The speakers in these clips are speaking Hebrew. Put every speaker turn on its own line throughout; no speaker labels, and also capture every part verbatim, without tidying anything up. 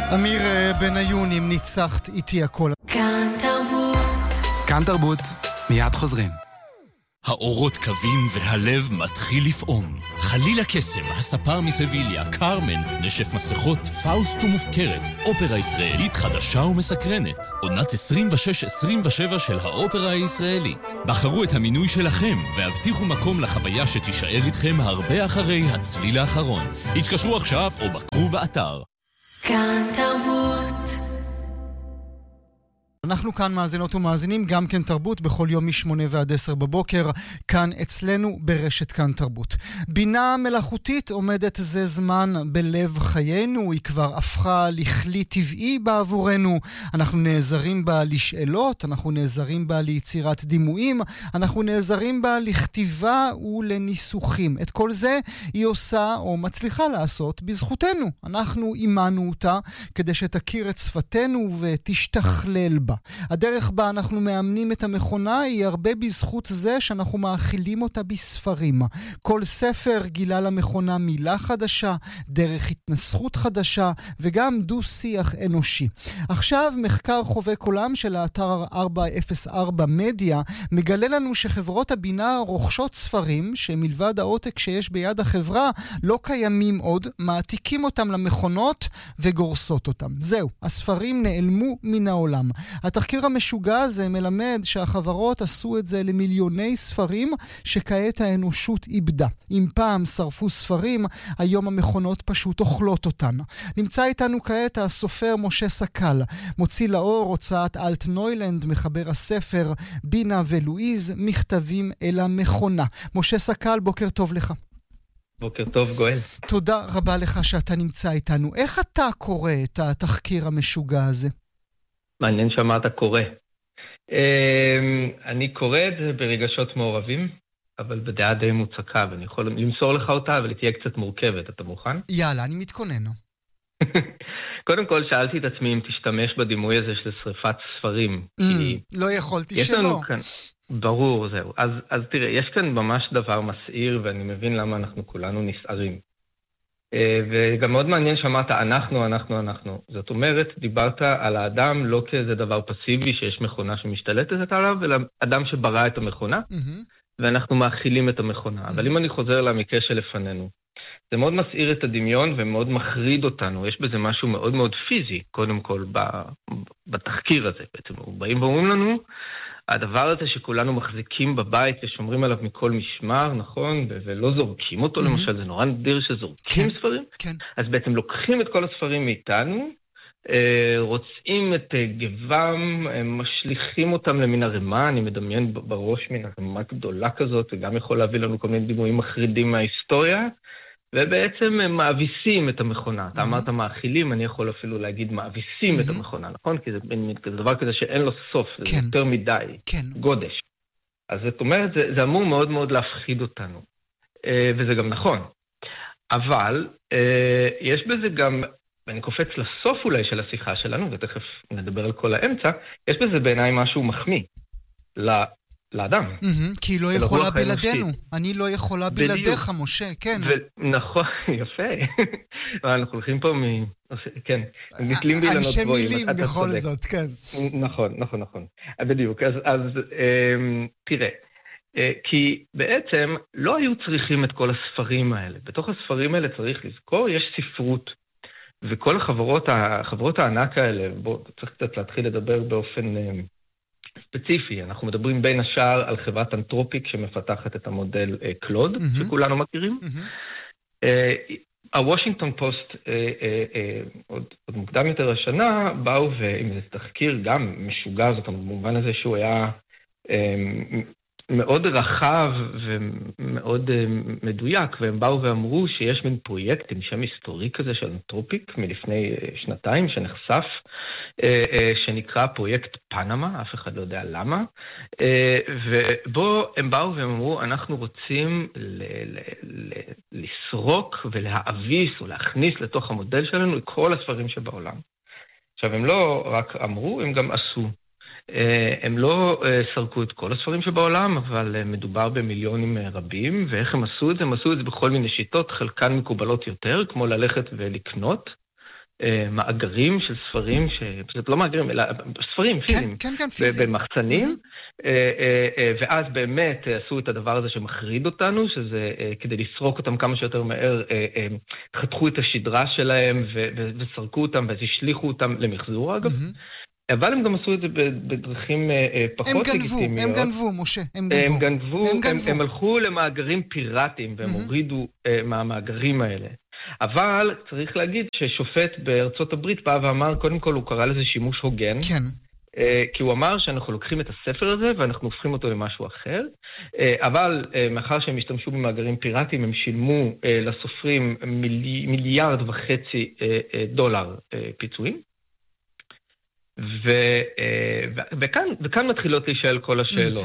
אמיר בניון, אם ניצחת איתי הכל.
כאן תרבות.
כאן תרבות, מיד חוזרים.
האורות קווים והלב מתחיל לפעום. חלילה קסם, הספר מסביליה, קרמן, נשף מסכות, פאוסט ומופקרת. אופרה ישראלית חדשה ומסקרנת. עונת עשרים ושש עשרים ושבע של האופרה הישראלית. בחרו את המינוי שלכם והבטיחו מקום לחוויה שתישאר איתכם הרבה אחרי הצליל האחרון. התקשרו עכשיו או בקרו באתר.
כאן תרבות.
אנחנו כאן מאזינות ומאזינים, גם כן תרבות, בכל יום משמונה ועד עשר בבוקר, כאן אצלנו ברשת כאן תרבות. בינה מלאכותית עומדת זה זמן בלב חיינו, היא כבר הפכה לכלי טבעי בעבורנו, אנחנו נעזרים בה לשאלות, אנחנו נעזרים בה ליצירת דימויים, אנחנו נעזרים בה לכתיבה ולניסוחים. את כל זה היא עושה או מצליחה לעשות בזכותנו. אנחנו אימנו אותה כדי שתכיר את שפתנו ותשתכלל בה. הדרך בה אנחנו מאמנים את המכונה היא הרבה בזכות זה שאנחנו מאכילים אותה בספרים. כל ספר גילה למכונה מילה חדשה, דרך התנסחות חדשה וגם דו-שיח אנושי. עכשיו מחקר חובק עולם של האתר ארבע אפס ארבע מדיה מגלה לנו שחברות הבינה רוכשות ספרים שמלבד העותק שיש ביד החברה לא קיימים עוד, מעתיקים אותם למכונות וגורסות אותם. זהו, הספרים נעלמו מן העולם. התחקיר המשוגע הזה מלמד שהחברות עשו את זה למיליוני ספרים שכעת האנושות איבדה. אם פעם שרפו ספרים, היום המכונות פשוט אוכלות אותן. נמצא איתנו כעת הסופר משה סקל, מוציא לאור הוצאת אלט נוילנד, מחבר הספר בינה ולואיז, מכתבים אל המכונה. משה סקל, בוקר טוב לך.
בוקר טוב גואל.
תודה רבה לך שאתה נמצא איתנו. איך אתה קורא את התחקיר המשוגע הזה?
מעניין שמה אתה קורא. אני קורא את זה ברגשות מעורבים, אבל בדעה די מוצקה, ואני יכול למסור לך אותה, אבל היא תהיה קצת מורכבת. אתה מוכן?
יאללה, אני מתכונן.
קודם כל שאלתי את עצמי אם תשתמש בדימוי הזה של שריפת ספרים.
לא יכולתי שלא.
ברור, זהו. אז, אז תראה, יש כאן ממש דבר מסעיר, ואני מבין למה אנחנו כולנו נסערים. וגם מאוד מעניין שמעת, אנחנו, אנחנו, אנחנו. זאת אומרת, דיברת על האדם לא כאיזה דבר פסיבי שיש מכונה שמשתלטת עליו, אלא אדם שברא את המכונה, ואנחנו מאכילים את המכונה. אבל אם אני חוזר למקרה שלפנינו, זה מאוד מסעיר את הדמיון ומאוד מחריד אותנו. יש בזה משהו מאוד מאוד פיזי, קודם כל, בתחקיר הזה. בעצם באים ואומרים לנו, הדבר הזה שכולנו מחזיקים בבית ושומרים עליו מכל משמר, נכון? ולא זורקים אותו, למשל, זה נורא נדיר שזורקים ספרים. אז בעצם לוקחים את כל הספרים מאיתנו, רוצים את גבם, משליחים אותם למין הרמה, אני מדמיין בראש מין הרמה גדולה כזאת, וגם יכול להביא לנו כל מיני דימויים מחרידים מההיסטוריה, ובעצם הם מאביסים את המכונה. אתה אמרת מאכילים, אני יכול אפילו להגיד מאביסים את המכונה, נכון? כי זה דבר כזה שאין לו סוף, זה יותר מדי, גודש. אז זאת אומרת, זה אמור מאוד מאוד להפחיד אותנו. וזה גם נכון. אבל יש בזה גם, ואני קופץ לסוף אולי של השיחה שלנו, ותכף נדבר על כל האמצע, יש בזה בעיניי משהו מחמיא לאדם.
כי היא לא יכולה בלעדינו. אני לא יכולה בלעדיך, משה, כן.
נכון, יפה. אנחנו הולכים פה מ... כן, נתלים בילנות
אנשי
גבוהים.
מילים בכל זאת, כן.
נכון, נכון, נכון. בדיוק, אז תראה, כי בעצם לא היו צריכים את כל הספרים האלה. בתוך הספרים האלה צריך לזכור, יש ספרות. וכל החברות, החברות הענק האלה, בוא, צריך קצת להתחיל לדבר באופן ספציפי. אנחנו מדברים בין השאר על חברת אנתרופיק שמפתחת את המודל קלוד, mm-hmm. שכולנו מכירים. Mm-hmm. הוושינגטון פוסט, עוד, עוד מוקדם יותר השנה, באו ועם איזה תחקיר גם משוגע, זאת אומרת, במובן הזה שהוא היה מאוד רחב ומאוד מדויק, והם באו ואמרו שיש מין פרויקט עם שם היסטורי כזה של אנתרופיק מלפני שנתיים שנחשף, שנקרא פרויקט פנמה, אף אחד לא יודע למה, ובו הם באו והם אמרו, אנחנו רוצים ל- ל- ל- לסרוק ולהאביס או להכניס לתוך המודל שלנו את כל הספרים שבעולם. עכשיו, הם לא רק אמרו, הם גם עשו. הם לא סרקו את כל הספרים שבעולם, אבל מדובר במיליונים רבים, ואיך הם עשו את זה? הם עשו את זה בכל מיני שיטות, חלקן מקובלות יותר, כמו ללכת ולקנות מאגרים של ספרים, שפשוט לא מאגרים, אלא ספרים פיזיים,
כן, כן, פיזיים.
במחסנים, ואז באמת עשו את הדבר הזה שמחריד אותנו, שזה כדי לסרוק אותם כמה שיותר מהר, חתכו את השדרה שלהם וסרקו אותם, ואז השליחו אותם למחזור, אגב. אבל הם גם עשו את זה בדרכים פחות לגיטימיות.
הם גנבו, משה, הם גנבו.
הם גנבו, הם הלכו למאגרים פיראטיים, והם הורידו מהמאגרים האלה. אבל צריך להגיד ששופט בארצות הברית בא ואמר, קודם כל הוא קרא לזה שימוש הוגן.
כן.
כי הוא אמר שאנחנו לוקחים את הספר הזה ואנחנו הופכים אותו למשהו אחר, אבל מאחר שהם השתמשו במאגרים פיראטיים, הם שילמו לסופרים מיליארד וחצי דולר פיצויים. וכאן, וכאן מתחילות להישאל כל השאלות.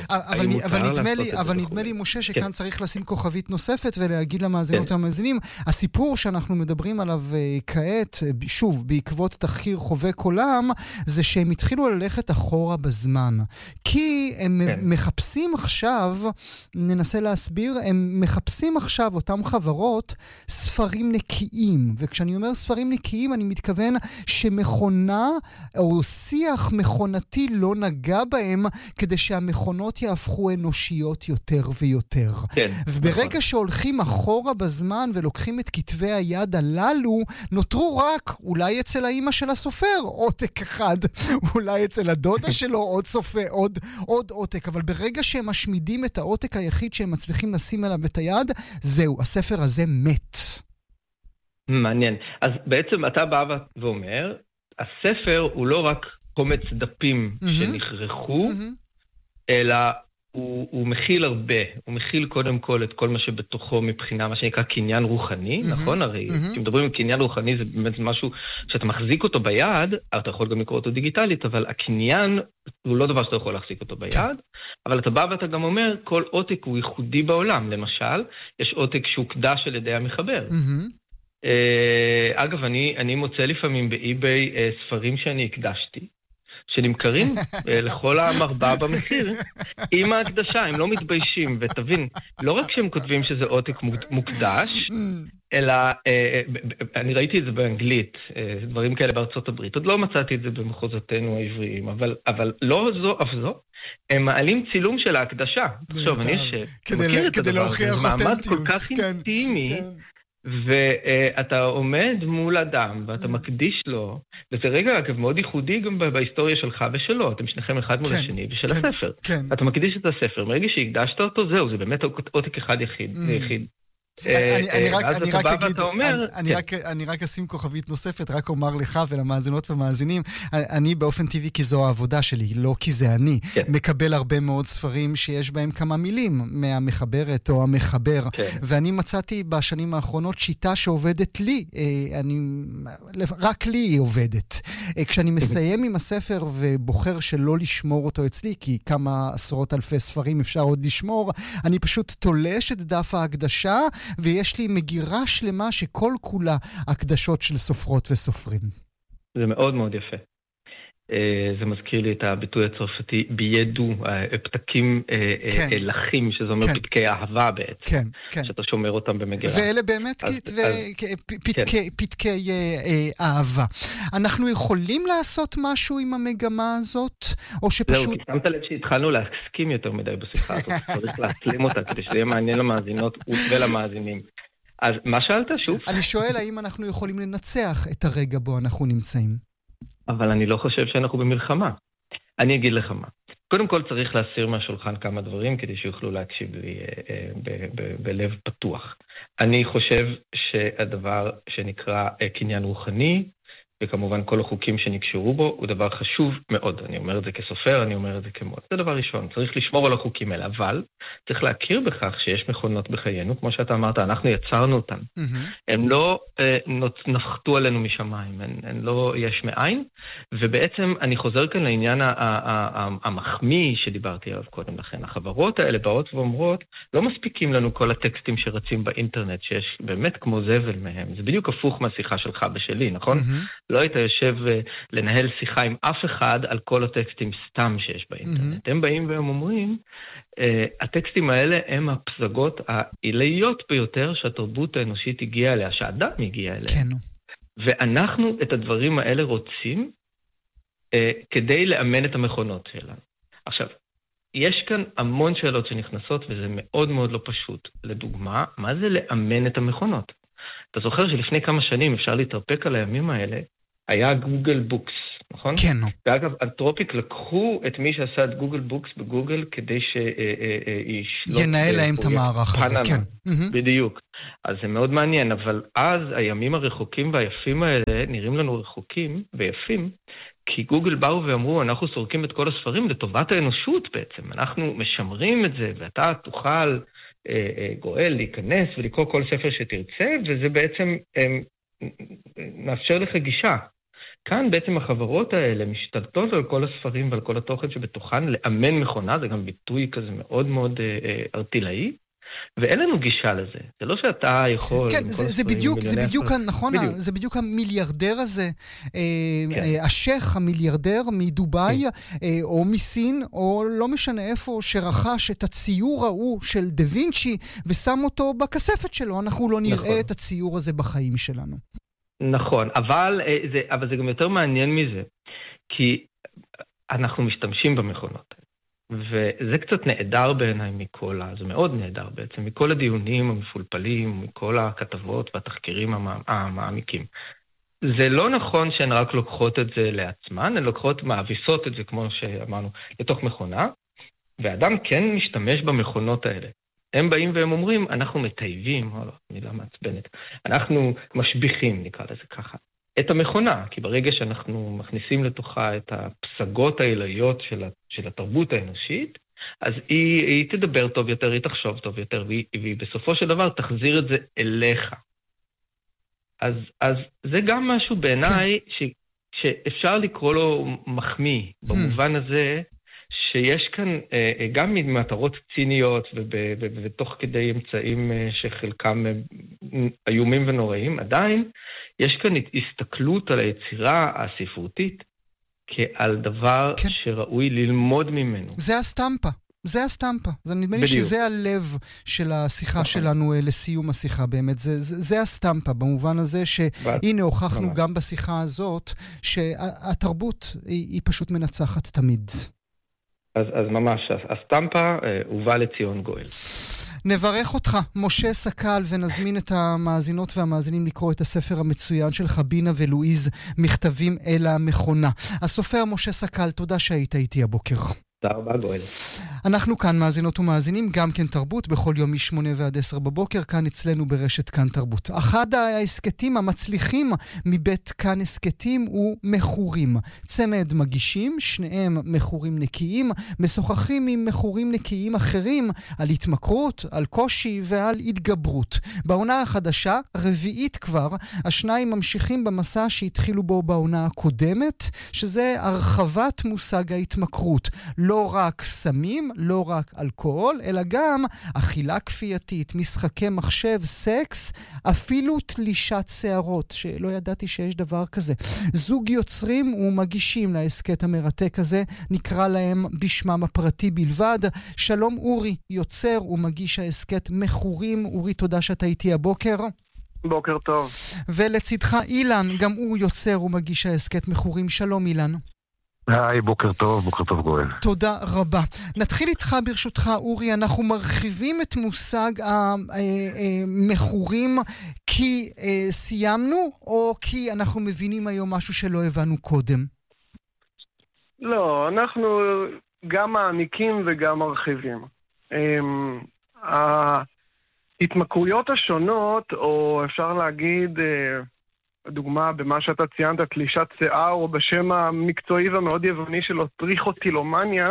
אבל נדמה לי, משה, שכאן צריך לשים כוכבית נוספת ולהגיד למאזינות המאזינים, הסיפור שאנחנו מדברים עליו כעת, שוב, בעקבות תחקיר חובק עולם, זה שהם התחילו ללכת אחורה בזמן. כי הם מחפשים עכשיו, ננסה להסביר, הם מחפשים עכשיו, אותם חברות, ספרים נקיים. וכשאני אומר ספרים נקיים, אני מתכוון שמכונה, או שיח מכונתי לא נגע בהם, כדי שהמכונות יהפכו אנושיות יותר ויותר.
כן,
וברגע
נכון.
שהולכים אחורה בזמן ולוקחים את כתבי היד הללו, נותרו רק, אולי אצל האמא של הסופר, עותק אחד, אולי אצל הדודה שלו, עוד סופר, עוד, עוד עותק. אבל ברגע שהם משמידים את העותק היחיד שהם מצליחים לשים עליו את היד, זהו, הספר הזה מת.
מעניין. אז בעצם אתה בא ואומר, הספר הוא לא רק קומץ דפים mm-hmm. שנכרחו, mm-hmm. אלא הוא, הוא מכיל הרבה. הוא מכיל קודם כל את כל מה שבתוכו מבחינה, מה שנקרא קניין רוחני, mm-hmm. נכון? הרי mm-hmm. כשמדברים על קניין רוחני זה באמת משהו שאתה מחזיק אותו ביד, אתה יכול גם לקרוא אותו דיגיטלית, אבל הקניין הוא לא דבר שאתה יכול להחזיק אותו ביד, אבל אתה בא ואתה גם אומר, כל עותק הוא ייחודי בעולם. למשל, יש עותק שהוקדש על ידי המחבר. Mm-hmm. אגב, אני, אני מוצא לפעמים באי-ביי ספרים שאני הקדשתי, שנמכרים לכל המרבה במחיר, עם ההקדשה, הם לא מתביישים, ותבין, לא רק שהם כותבים שזה עותק מוקדש, אלא, אני ראיתי את זה באנגלית, דברים כאלה בארצות הברית, עוד לא מצאתי את זה במחוזותינו העבריים, אבל, אבל לא זו אף זו, הם מעלים צילום של ההקדשה. עכשיו, אני שמכיר את הדבר, זה מעמד כל כך אינטימי, ואתה עומד מול אדם, ואתה מקדיש לו, וזה רגע, אגב, מאוד ייחודי גם בהיסטוריה שלך ושלו, אתם שניכם אחד מול השני, ושל הספר. אתה מקדיש את הספר, מרגע שהקדשת אותו, זהו, זה באמת עותק אחד יחיד.
אני רק אשים כוכבית נוספת, רק אומר לך ולמאזינות ומאזינים, אני באופן טבעי, כי זו העבודה שלי, לא כי זה אני, מקבל הרבה מאוד ספרים שיש בהם כמה מילים מהמחברת או המחבר, ואני מצאתי בשנים האחרונות שיטה שעובדת לי, רק לי היא עובדת. כשאני מסיים עם הספר ובוחר שלא לשמור אותו אצלי, כי כמה עשרות אלפי ספרים אפשר עוד לשמור, אני פשוט תולש את דף ההקדשה, ויש לי מגירה שלמה שכל כולה הקדשות של סופרות וסופרים.
זה מאוד מאוד יפה. זה מזכיר לי את הביטוי הצרפתי, ביידו, פתקים לחים, שזה אומר פתקי אהבה בעצם, שאתה שומר אותם במגירה.
ואלה באמת פתקי אהבה. אנחנו יכולים לעשות משהו עם המגמה הזאת, או שפשוט...
זהו, כי שמת לב שהתחלנו להסכים יותר מדי בשיחה הזאת, צריך להסלים אותה, כדי שזה יהיה מעניין למאזינות ולמאזינים. אז מה שאלת שוב?
אני שואל, האם אנחנו יכולים לנצח את הרגע בו אנחנו נמצאים?
אבל אני לא חושב שאנחנו במלחמה. אני אגיד לך מה. קודם כל צריך להסיר מהשולחן כמה דברים, כדי שיוכלו להקשיב לי אה, ב- ב- בלב פתוח. אני חושב שהדבר שנקרא אה, קניין רוחני, וכמובן כל החוקים שנקשרו בו, הוא דבר חשוב מאוד. אני אומר את זה כסופר, אני אומר את זה כמות. זה דבר ראשון, צריך לשמור על החוקים האלה, אבל צריך להכיר בכך שיש מכונות בחיינו, כמו שאתה אמרת, אנחנו יצרנו אותן. Mm-hmm. הם לא אה, נחתו עלינו משמיים, הן, הן לא יש מאין, ובעצם אני חוזר כאן לעניין ה- ה- ה- המחמיא שדיברתי עליו קודם לכן. החברות האלה באות ואומרות, לא מספיקים לנו כל הטקסטים שרצים באינטרנט, שיש באמת כמו זבל מהם. זה בדיוק הפוך מהשיחה שלך בשלי, נכון? Mm-hmm. לא היית יושב לנהל שיחה עם אף אחד על כל הטקסטים סתם שיש באינטרנט. Mm-hmm. הם באים והם אומרים, uh, הטקסטים האלה הם הפסגות העילאיות ביותר שהתרבות האנושית הגיעה אליה, שהאדם הגיע אליה.
כן.
ואנחנו את הדברים האלה רוצים אה, כדי לאמן את המכונות שלנו. עכשיו, יש כאן המון שאלות שנכנסות, וזה מאוד מאוד לא פשוט. לדוגמה, מה זה לאמן את המכונות? אתה זוכר שלפני כמה שנים אפשר להתרפק על הימים האלה, היה גוגל בוקס, נכון?
כן.
ואגב, אנתרופיק לקחו את מי שעשה את גוגל בוקס בגוגל, כדי שישלוט...
ינהל להם את המערך הזה, כן.
בדיוק. אז זה מאוד מעניין, אבל אז הימים הרחוקים והיפים האלה נראים לנו רחוקים ויפים, כי גוגל באו ואמרו, אנחנו סורקים את כל הספרים לטובת האנושות בעצם. אנחנו משמרים את זה, ואתה תוכל, אה, אה, גואל, להיכנס ולקרוא כל ספר שתרצה, וזה בעצם אה, מאפשר לך גישה. כאן בעצם החברות האלה משתלטות על כל הספרים ועל כל התוכן שבתוכן לאמן מכונה, זה גם ביטוי כזה מאוד מאוד אה, אה, ארטילאי, ואין לנו גישה לזה. זה לא שאתה יכול...
כן, זה, זה בדיוק, זה בדיוק,
הפרס...
נכון,
בדיוק.
זה בדיוק המיליארדר הזה,
כן.
השייך המיליארדר מדובאי, כן. או מסין, או לא משנה איפה, שרכש את הציור ההוא של דה וינצ'י, ושם אותו בכספת שלו. אנחנו לא נראה נכון. את הציור הזה בחיים שלנו. נכון,
אבל זה, אבל זה גם יותר מעניין מזה, כי אנחנו משתמשים במכונות. וזה קצת נהדר בעיניי מכל, זה מאוד נהדר בעצם, מכל הדיונים המפולפלים, מכל הכתבות והתחקירים המעמיקים. זה לא נכון שהן רק לוקחות את זה לעצמן, הן לוקחות, מעביסות את זה, כמו שאמרנו, לתוך מכונה, ואדם כן משתמש במכונות האלה. הם באים והם אומרים, אנחנו מטייבים, או לא, מילה מעצבנת, אנחנו משביחים, נקרא לזה ככה. את המכונה, כי ברגע שאנחנו מכניסים לתוכה את הפסגות העילאיות של, של התרבות האנושית, אז היא, היא תדבר טוב יותר, היא תחשוב טוב יותר, והיא, והיא בסופו של דבר תחזיר את זה אליך. אז, אז זה גם משהו בעיניי ש, שאפשר לקרוא לו מחמיא, במובן הזה שיש כאן גם ממטרות ציניות ותוך כדי אמצעים שחלקם איומים ונוראים, עדיין יש כאן הסתכלות על היצירה הספרותית כעל דבר כן. שראוי ללמוד ממנו. זה
הסטמפה. זה הסטמפה. זה נדמה לי שזה הלב של השיחה נכון. שלנו לסיום השיחה באמת. זה, זה, זה הסטמפה במובן הזה שהנה הוכחנו ממש. גם בשיחה הזאת שהתרבות היא, היא פשוט מנצחת תמיד.
אז, אז ממש, הסטמפה הובא לציון גואל.
נברך אותך, משה סקל, ונזמין את המאזינות והמאזינים לקרוא את הספר המצוין שלך, בינה ולואיז, מכתבים אל המכונה. הסופר משה סקל, תודה שהיית איתי הבוקר.
תודה רבה, גואל.
אנחנו כאן מאזינות ומאזינים, גם כן תרבות, בכל יום משמונה ועד עשר בבוקר, כאן אצלנו ברשת כאן תרבות. אחד העסקתים המצליחים מבית כאן עסקתים הוא מחורים. צמד מגישים, שניהם מחורים נקיים, משוחחים עם מחורים נקיים אחרים על התמכרות, על קושי ועל התגברות. בעונה החדשה, רביעית כבר, השניים ממשיכים במסע שהתחילו בו בעונה הקודמת, שזה הרחבת מושג ההתמכרות. לא רק סמים, לא רק אלכוהול, אלא גם אכילה כפייתית, משחקי מחשב, סקס, אפילו תלישת שערות, שלא ידעתי שיש דבר כזה. זוג יוצרים ומגישים לעסקת המרתק הזה, נקרא להם בשמם הפרטי בלבד. שלום אורי, יוצר ומגיש העסקת מחורים. אורי, תודה שאתה איתי הבוקר.
בוקר טוב.
ולצדך אילן, גם הוא יוצר ומגיש העסקת מחורים. שלום אילן.
היי, בוקר טוב, בוקר טוב גואל.
תודה רבה. נתחיל איתך ברשותך, אורי, אנחנו מרחיבים את מושג המחורים כי סיימנו, או כי אנחנו מבינים היום משהו שלא הבנו קודם?
לא, אנחנו גם מעמיקים וגם מרחיבים. ההתמכרויות השונות, או אפשר להגיד... דוגמה במה שאתה ציינת, תלישת שיער, או בשם המקצועי והמאוד יווני שלו, טריכוטילומניה,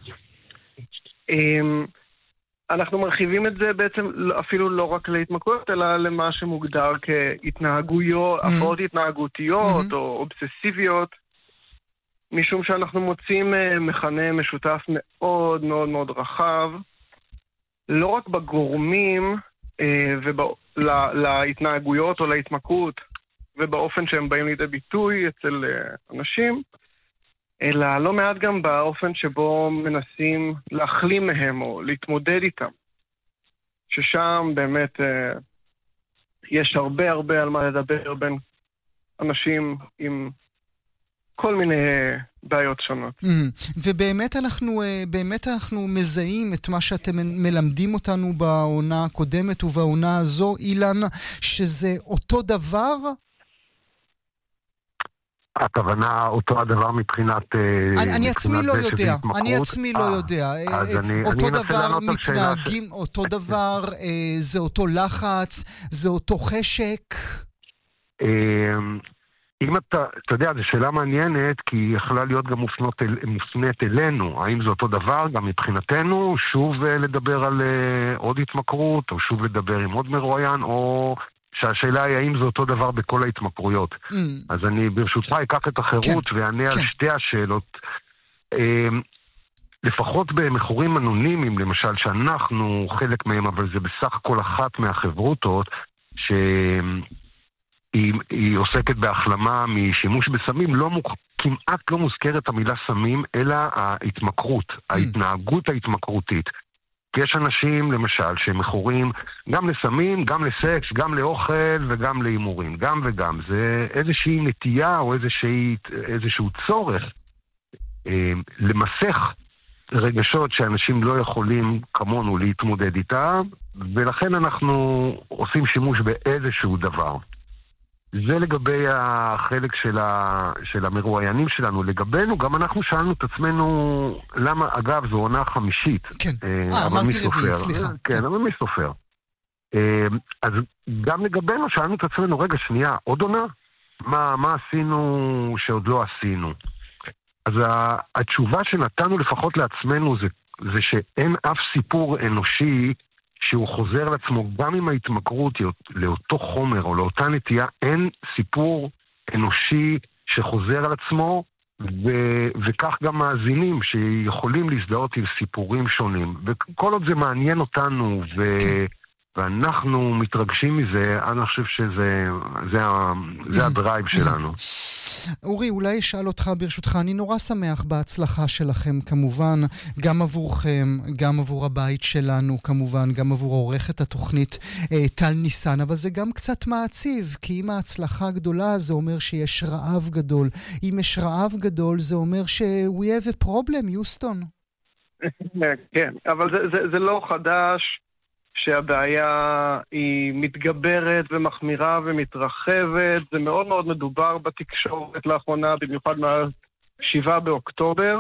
אנחנו מרחיבים את זה בעצם אפילו לא רק להתמכרויות, אלא למה שמוגדר כהתנהגויות, הפרעות התנהגותיות או אובססיביות, משום שאנחנו מוצאים מכנה משותף מאוד מאוד מאוד רחב, לא רק בגורמים להתנהגויות או להתמכרות, ובאופן שהם באים לידי ביטוי אצל אנשים, אלא לא מעט גם באופן שבו מנסים להחלים מהם או להתמודד איתם. ששם באמת יש הרבה הרבה על מה לדבר בין אנשים עם כל מיני בעיות שונות.
ובאמת אנחנו, באמת אנחנו מזהים את מה שאתם מלמדים אותנו בעונה הקודמת ובעונה הזו, אילן, שזה אותו דבר?
הכוונה אותו הדבר מבחינת...
אני עצמי לא יודע, אני עצמי לא יודע. אותו דבר מתנהגים, אותו דבר, זה אותו לחץ, זה אותו חשק?
אם אתה, אתה יודע, זו שאלה מעניינת, כי היא יכולה להיות גם מופנות, מופנית אלינו. האם זה אותו דבר, גם מבחינתנו, שוב לדבר על עוד התמכרות, או שוב לדבר עם עוד מרואיין, או שהשאלה היא האם זה אותו דבר בכל ההתמכרויות. Mm. אז אני ברשותך אקח את החירות כן, ואענה כן. על שתי השאלות. לפחות במכורים אנונימיים, למשל, שאנחנו חלק מהם, אבל זה בסך כל אחת מהחברותות, ש... היא, היא עוסקת בהחלמה משימוש בסמים, לא מוכ... כמעט לא מוזכרת המילה סמים, אלא ההתמכרות, ההתנהגות ההתמכרותית. כי יש אנשים, למשל, שהם מכורים גם לסמים, גם לסקס, גם לאוכל וגם להימורים, גם וגם. זה איזושהי נטייה או איזושהי, איזשהו צורך אה, למסך רגשות שאנשים לא יכולים כמונו להתמודד איתה, ולכן אנחנו עושים שימוש באיזשהו דבר. זה לגבי החלק של, ה, של המרואיינים שלנו. לגבינו, גם אנחנו שאלנו את עצמנו, למה, אגב, זו עונה חמישית.
כן, אה, אמרתי רביעית, סליחה.
כן, אבל מי סופר? אז גם לגבינו שאלנו את עצמנו, רגע, שנייה, עוד עונה? מה, מה עשינו שעוד לא עשינו? אז התשובה שנתנו לפחות לעצמנו זה, זה שאין אף סיפור אנושי שהוא חוזר לעצמו, גם עם ההתמכרות לאותו חומר או לאותה נטייה, אין סיפור אנושי שחוזר על עצמו, ו- וכך גם מאזינים שיכולים להזדהות עם סיפורים שונים. וכל עוד זה מעניין אותנו, ו- ואנחנו מתרגשים מזה, אני חושב שזה זה ה- זה הדרייב שלנו.
אורי, אולי אשאל אותך ברשותך, אני נורא שמח בהצלחה שלכם כמובן, גם עבורכם, גם עבור הבית שלנו כמובן, גם עבור עורכת התוכנית אה, טל ניסן, אבל זה גם קצת מעציב, כי אם ההצלחה גדולה זה אומר שיש רעב גדול, אם יש רעב גדול זה אומר ש- we have a problem, יוסטון.
כן, אבל זה, זה, זה לא חדש שהבעיה היא מתגברת ומחמירה ומתרחבת. זה מאוד מאוד מדובר בתקשורת לאחרונה, במיוחד מה-שבעה באוקטובר,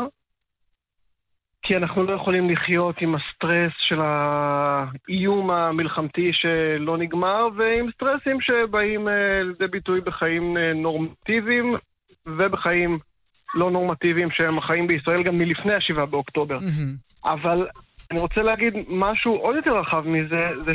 כי אנחנו לא יכולים לחיות עם הסטרס של האיום המלחמתי שלא נגמר, ועם סטרסים שבאים לידי ביטוי בחיים נורמטיביים ובחיים לא נורמטיביים שהם החיים בישראל גם מלפני השבעה באוקטובר. Mm-hmm. אבל אני רוצה להגיד משהו עוד יותר רחב מזה, זה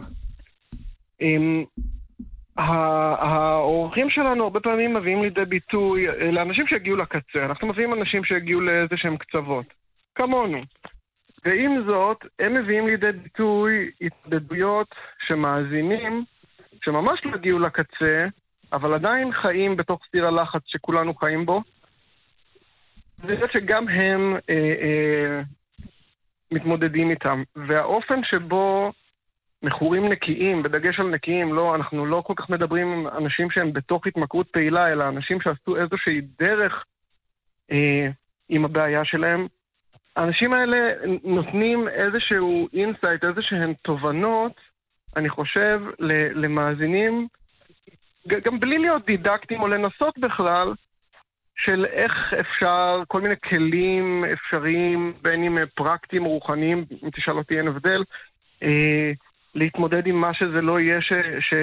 שהאורחים שלנו הרבה פעמים מביאים לידי ביטוי לאנשים שהגיעו לקצה. אנחנו מביאים אנשים שהגיעו לאיזה שהם קצוות, כמונו. ועם זאת, הם מביאים לידי ביטוי התמודדויות שמאזינים, שממש לא הגיעו לקצה, אבל עדיין חיים בתוך סיר הלחץ שכולנו חיים בו. זה שגם הם אה, אה, מתמודדים איתם. והאופן שבו מכורים נקיים, בדגש על נקיים, לא, אנחנו לא כל כך מדברים עם אנשים שהם בתוך התמכרות פעילה, אלא אנשים שעשו איזושהי דרך אה, עם הבעיה שלהם. האנשים האלה נותנים איזשהו אינסייט, איזשהן תובנות, אני חושב, למאזינים, גם בלי להיות דידקטים או לנסות בכלל, של איך אפשר, כל מיני כלים אפשריים, בין אם פרקטיים או רוחניים, אם תשאל אותי אין הבדל, אה, להתמודד עם מה שזה לא יהיה ש, ש,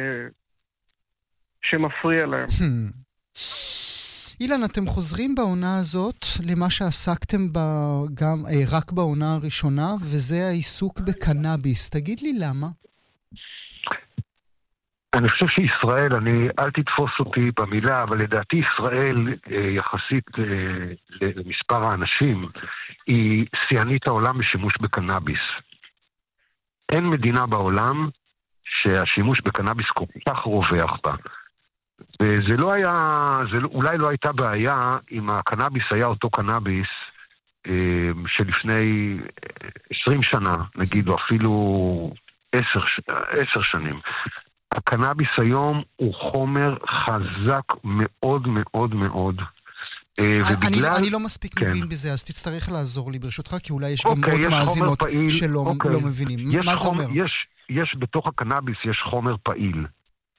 שמפריע להם.
אילן, אתם חוזרים בעונה הזאת למה שעסקתם בה גם, אה, רק בעונה הראשונה, וזה העיסוק בקנאביס. תגיד לי למה?
אני חושב שישראל, אני, אל תתפוס אותי במילה, אבל לדעתי ישראל, יחסית למספר האנשים, היא שיאנית העולם בשימוש בקנאביס. אין מדינה בעולם שהשימוש בקנאביס כל כך רווח בה. וזה לא היה, זה אולי לא הייתה בעיה אם הקנאביס היה אותו קנאביס שלפני עשרים שנה, נגיד, או אפילו עשר, עשר שנים. הקנאביס היום הוא חומר חזק מאוד מאוד מאוד.
אני, אני לא מספיק כן. מבין בזה, אז תצטרך לעזור לי ברשותך, כי אולי יש גם אוקיי, עוד יש מאזינות שלא אוקיי. לא מבינים. מה זה
חומר,
אומר?
יש, יש בתוך הקנאביס יש חומר פעיל.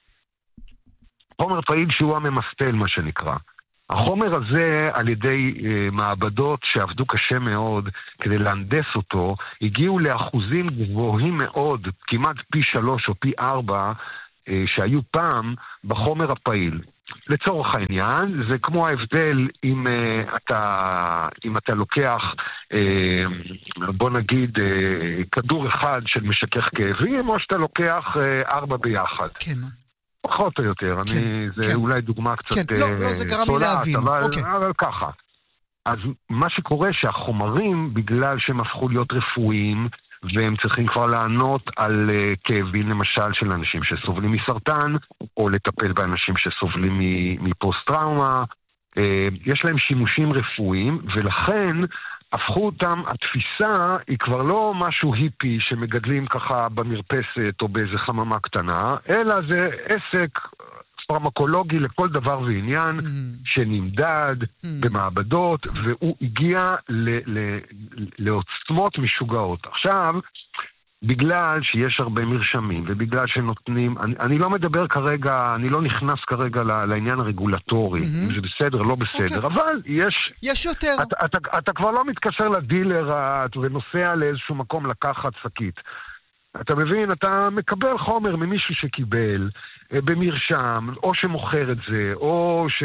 חומר פעיל שהוא הממסטל, מה שנקרא. החומר הזה, על ידי אה, מעבדות שעבדו קשה מאוד כדי להנדס אותו, הגיעו לאחוזים גבוהים מאוד, כמעט פי שלוש או פי ארבע, אה, שהיו פעם בחומר הפעיל. לצורך העניין, זה כמו ההבדל אם uh, אתה, אם אתה לוקח, uh, בוא נגיד, uh, כדור אחד של משכך כאבים, או שאתה לוקח uh, ארבע ביחד.
כן.
פחות או יותר, כן, אני, זה
כן.
אולי דוגמה קצת
כן. לא, לא, זה גרם לי להבין.
אבל,
אוקיי.
אבל ככה. אז מה שקורה שהחומרים, בגלל שהם הפכו להיות רפואיים, והם צריכים כבר לענות על uh, כאבים, למשל, של אנשים שסובלים מסרטן, או לטפל באנשים שסובלים מפוסט-טראומה. Uh, יש להם שימושים רפואיים, ולכן הפכו אותם, התפיסה היא כבר לא משהו היפי שמגדלים ככה במרפסת או באיזה חממה קטנה, אלא זה עסק פרמקולוגי לכל דבר ועניין, mm-hmm. שנמדד mm-hmm. במעבדות, והוא הגיע ל- ל- לעוצמות משוגעות. עכשיו, בגלל שיש הרבה מרשמים, ובגלל שנותנים, אני, אני לא מדבר כרגע, אני לא נכנס כרגע לעניין הרגולטורי, mm-hmm. אם זה בסדר, לא בסדר, okay. אבל יש...
יש יותר.
אתה, אתה, אתה כבר לא מתקשר לדילר ונוסע לאיזשהו מקום לקחת שקית. אתה מבין, אתה מקבל חומר ממישהו שקיבל במרשם, או שמוכר את זה, או ש...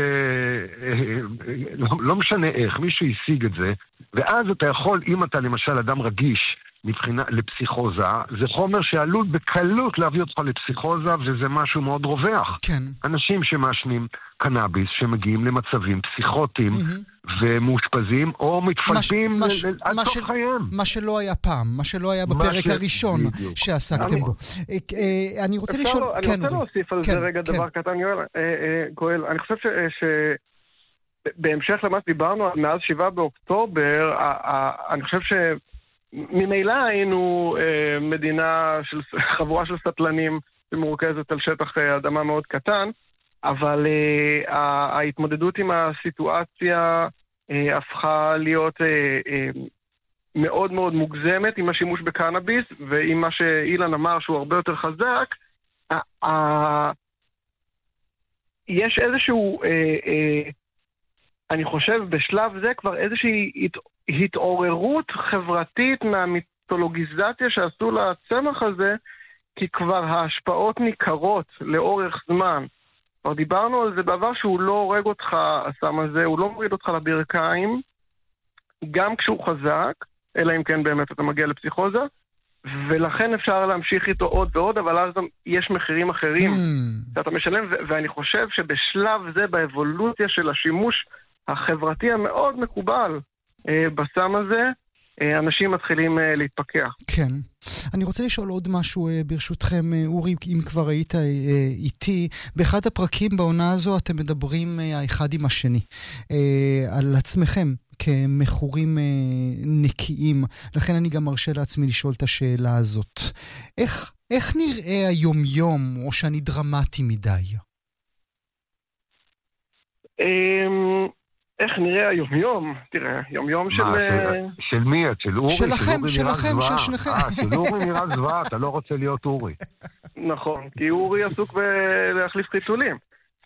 לא משנה איך, מישהו ישיג את זה, ואז אתה יכול, אם אתה למשל אדם רגיש מבחינה לפסיכוזה, זה חומר שעלול בקלות להביא אותך לפסיכוזה, וזה משהו מאוד רווח.
כן.
אנשים שמאשנים קנאביס, שמגיעים למצבים פסיכוטיים, mm-hmm. ומאושפזים, או מתפלפים עד סוף חייהם.
מה שלא היה פעם, מה שלא היה בפרק הראשון שעסקתם בו. אני רוצה לשאול...
אני רוצה להוסיף על זה רגע דבר קטן, גואל. אני חושב שבהמשך למה שדיברנו, מאז שבעה באוקטובר, אני חושב שממילא היינו מדינה של חבורה של סטלנים שמורכזת על שטח אדמה מאוד קטן, אבל uh, ההתמודדות עם הסיטואציה uh, הפכה להיות uh, uh, מאוד מאוד מוגזמת עם השימוש בקנאביס, ועם מה שאילן אמר שהוא הרבה יותר חזק. Uh, uh, יש איזשהו, uh, uh, אני חושב בשלב זה כבר איזושהי הת, התעוררות חברתית מהמיתולוגיזציה שעשו לצמח הזה, כי כבר ההשפעות ניכרות לאורך זמן. כבר דיברנו על זה בעבר שהוא לא הורג אותך, הסם הזה, הוא לא מוריד אותך לברכיים, גם כשהוא חזק, אלא אם כן באמת אתה מגיע לפסיכוזה, ולכן אפשר להמשיך איתו עוד ועוד, אבל אז יש מחירים אחרים mm. שאתה משלם, ו- ואני חושב שבשלב זה, באבולוציה של השימוש החברתי המאוד מקובל אה, בסם הזה, אנשים מתחילים להתפקח.
כן. אני רוצה לשאול עוד משהו ברשותכם, אורי, אם כבר היית איתי. באחד הפרקים בעונה הזו אתם מדברים האחד עם השני על עצמכם כמכורים נקיים. לכן אני גם מרשה לעצמי לשאול את השאלה הזאת. איך, איך נראה היום-יום, או שאני דרמטי מדי?
איך נראה היום-יום? תראה, יום-יום של...
של מי את? של אורי?
שלכם, שלכם, של שניכם.
של אורי נראה זוועה, אתה לא רוצה להיות אורי.
נכון, כי אורי עסוק בלהחליף חיסולים.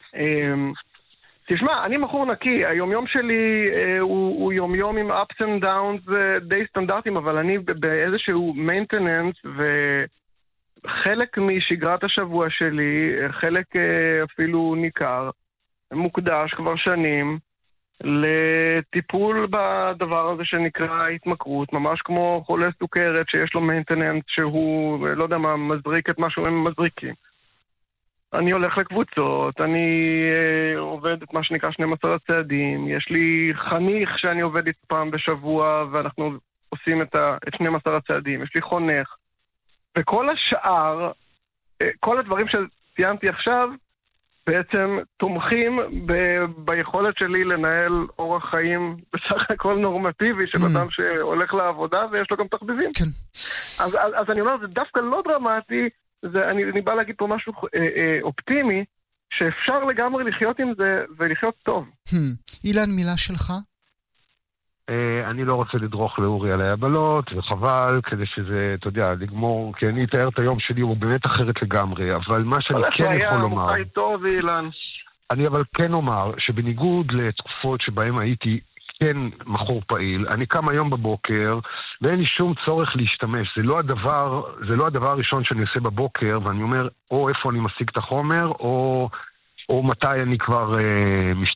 תשמע, אני מכור נקי, היום-יום שלי הוא יום-יום עם ups and downs די סטנדרטיים, אבל אני באיזשהו maintenance, וחלק משגרת השבוע שלי, חלק אפילו ניכר, מוקדש כבר שנים, לטיפול בדבר הזה שנקרא התמכרות, ממש כמו חולה סוכרת שיש לו maintenance שהוא, לא יודע מה, מזריק את מה שהם מזריקים. אני הולך לקבוצות, אני אה, עובד את מה שנקרא שנים עשר הצעדים, יש לי חניך שאני עובד איתו פעם בשבוע ואנחנו עושים את, ה, את שנים עשר הצעדים, יש לי חונך, וכל השאר, אה, כל הדברים שציינתי עכשיו, בעצם תומכים ב- ביכולת שלי לנהל אורח חיים בסך הכל נורמטיבי של אדם שהולך לעבודה ויש לו גם תחביבים.
כן.
אז, אז, אז אני אומר, זה דווקא לא דרמטי, זה, אני, אני בא להגיד פה משהו אה, אה, אופטימי, שאפשר לגמרי לחיות עם זה ולחיות טוב.
אילן, מילה שלך?
אני לא רוצה לדרוך לאורי על היבלות, וחבל, כדי שזה, אתה יודע, לגמור, כי אני אתאר את היום שלי, הוא באמת אחרת לגמרי, אבל מה שאני כן יכול לומר...
הוא חי טוב, אילן.
אני אבל כן אומר, שבניגוד לתקופות שבהם הייתי כן מחור פעיל, אני קם היום בבוקר, ואין לי שום צורך להשתמש. זה לא הדבר, זה לא הדבר הראשון שאני עושה בבוקר, ואני אומר, או איפה אני משיג את החומר, או... או מתי אני כבר uh, משתמש.